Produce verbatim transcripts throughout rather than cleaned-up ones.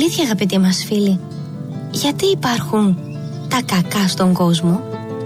αλήθεια, αγαπητοί μας φίλοι, γιατί υπάρχουν τα κακά στον κόσμο?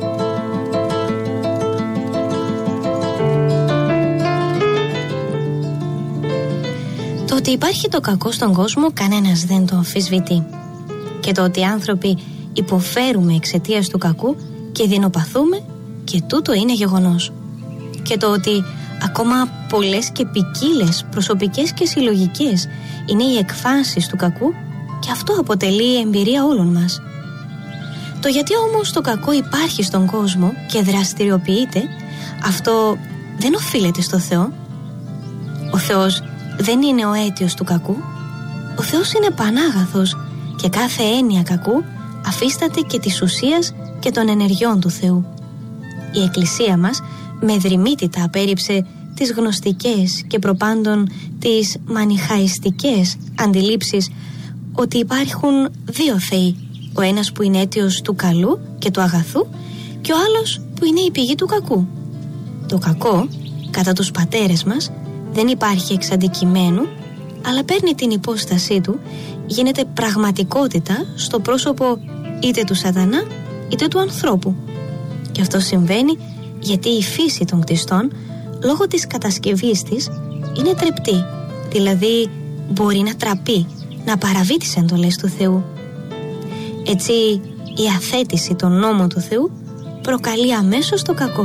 Το ότι υπάρχει το κακό στον κόσμο κανένας δεν το αμφισβητεί. Και το ότι οι άνθρωποι υποφέρουμε εξαιτίας του κακού και δεινοπαθούμε, και τούτο είναι γεγονός. Και το ότι ακόμα πολλές και ποικίλες προσωπικές και συλλογικές είναι οι εκφάνσεις του κακού, και αυτό αποτελεί εμπειρία όλων μας. Το γιατί όμως το κακό υπάρχει στον κόσμο και δραστηριοποιείται, αυτό δεν οφείλεται στο Θεό. Ο Θεός δεν είναι ο αίτιος του κακού. Ο Θεός είναι πανάγαθος και κάθε έννοια κακού αφίσταται και της ουσίας και των ενεργειών του Θεού. Η Εκκλησία μας με δρυμύτητα απέρριψε τις γνωστικές και προπάντων τις μανιχαϊστικές αντιλήψεις ότι υπάρχουν δύο θεοί, ο ένας που είναι αίτιος του καλού και του αγαθού και ο άλλος που είναι η πηγή του κακού. Το κακό, κατά τους πατέρες μας, δεν υπάρχει εξ αντικειμένου, αλλά παίρνει την υπόστασή του, γίνεται πραγματικότητα στο πρόσωπο είτε του σατανά είτε του ανθρώπου. Και αυτό συμβαίνει γιατί η φύση των κτιστών, λόγω της κατασκευής της, είναι τρεπτή, δηλαδή μπορεί να τραπεί, να παραβεί τις εντολές του Θεού. Έτσι η αθέτηση των νόμων του Θεού προκαλεί αμέσως το κακό.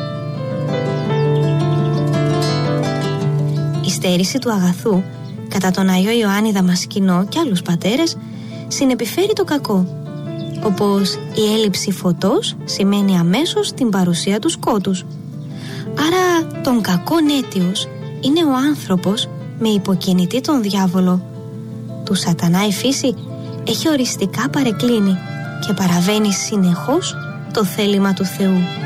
Η στέρηση του αγαθού κατά τον Αγιο Ιωάννη Δαμασκηνό και άλλους πατέρες συνεπιφέρει το κακό, όπως η έλλειψη φωτός σημαίνει αμέσως την παρουσία του σκότους. Άρα τον κακόν αίτιος είναι ο άνθρωπος με υποκινητή τον διάβολο. Του σατανά η φύση έχει οριστικά παρεκκλίνει και παραβαίνει συνεχώς το θέλημα του Θεού.